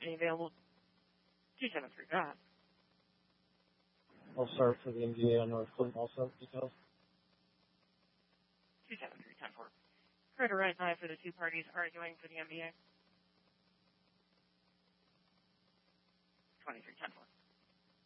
Any available? 273 Drive. I'll start for the MDA on North Clinton also, details. 273 10-4. Clear to right eye for the two parties arguing for the MBA. 23 10-4.